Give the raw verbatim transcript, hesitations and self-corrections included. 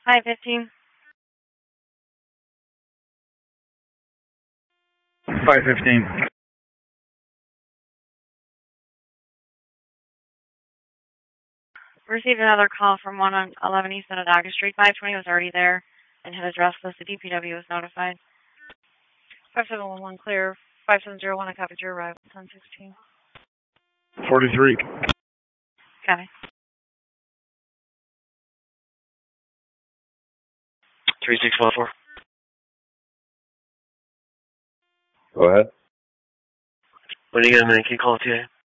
five fifteen. five fifteen. Received another call from one on eleven East Onondaga Street. five twenty was already there and had addressed this. The D P W was notified. five seven one one clear. five seven zero one, I copied your arrival. ten sixteen. forty-three. Copy. three six one four. Go ahead. When are you going to make a call today?